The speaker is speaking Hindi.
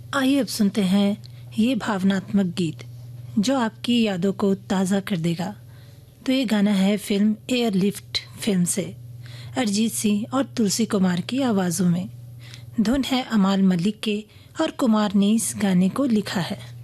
आइए अब सुनते हैं ये भावनात्मक गीत जो आपकी यादों को ताज़ा कर देगा। तो ये गाना है फिल्म एयरलिफ्ट फिल्म से, अरिजीत सिंह और तुलसी कुमार की आवाज़ों में। धुन है अमाल मलिक के और कुमार ने इस गाने को लिखा है।